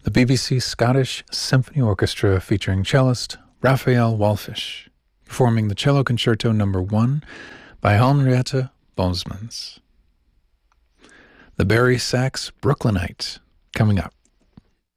the BBC Scottish Symphony Orchestra featuring cellist Raphael Wallfisch, performing the Cello Concerto No. 1 by Henriette Bosmans. The Barry Sachs Brooklynite, coming up.